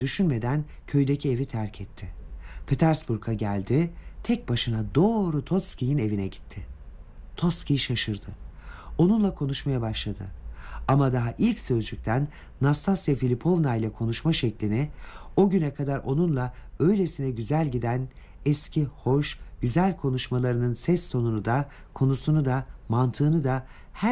Düşünmeden köydeki evi terk etti. Petersburg'a geldi, tek başına doğru Totski'nin evine gitti. Totski şaşırdı. Onunla konuşmaya başladı. Ama daha ilk sözcükten Nastasya Filipovna ile konuşma şeklini, o güne kadar onunla öylesine güzel giden eski hoş, güzel konuşmalarının ses tonunu da, konusunu da, mantığını da,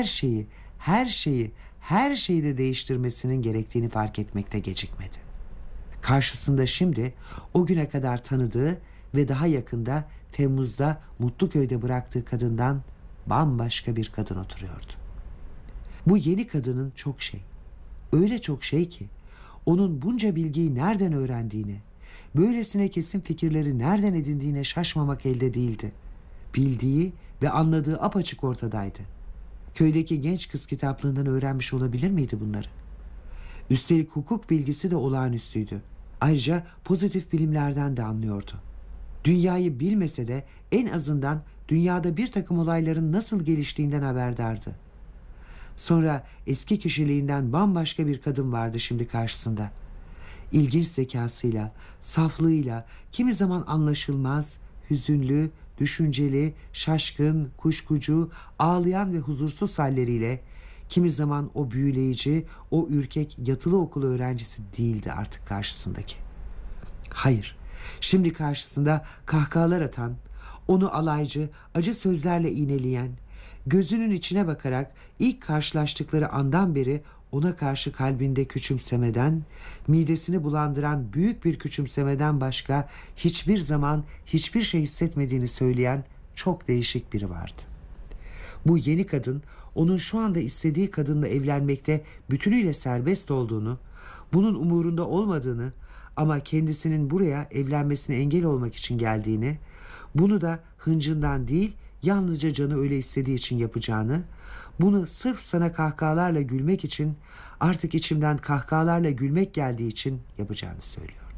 her şeyi de değiştirmesinin gerektiğini fark etmekte gecikmedi. Karşısında şimdi o güne kadar tanıdığı ve daha yakında Temmuz'da Mutluköy'de bıraktığı kadından bambaşka bir kadın oturuyordu. Bu yeni kadının çok şey, öyle çok şey ki onun bunca bilgiyi nereden öğrendiğine, böylesine kesin fikirleri nereden edindiğine şaşmamak elde değildi. Bildiği ve anladığı apaçık ortadaydı. Köydeki genç kız kitaplığından öğrenmiş olabilir miydi bunları? Üstelik hukuk bilgisi de olağanüstüydü. Ayrıca pozitif bilimlerden de anlıyordu. Dünyayı bilmese de en azından dünyada bir takım olayların nasıl geliştiğinden haberdardı. Sonra eski kişiliğinden bambaşka bir kadın vardı şimdi karşısında. İlginç zekasıyla, saflığıyla, kimi zaman anlaşılmaz, hüzünlü, düşünceli, şaşkın, kuşkucu, ağlayan ve huzursuz halleriyle, kimi zaman o büyüleyici, o ürkek yatılı okulu öğrencisi değildi artık karşısındaki. Hayır, şimdi karşısında kahkahalar atan, onu alaycı, acı sözlerle iğneleyen, gözünün içine bakarak ilk karşılaştıkları andan beri ona karşı kalbinde küçümsemeden, midesini bulandıran büyük bir küçümsemeden başka hiçbir zaman hiçbir şey hissetmediğini söyleyen çok değişik biri vardı. Bu yeni kadın onun şu anda istediği kadınla evlenmekte bütünüyle serbest olduğunu, bunun umurunda olmadığını ama kendisinin buraya evlenmesine engel olmak için geldiğini, bunu da hıncından değil yalnızca canı öyle istediği için yapacağını, bunu sırf sana kahkahalarla gülmek için, artık içimden kahkahalarla gülmek geldiği için yapacağını söylüyor.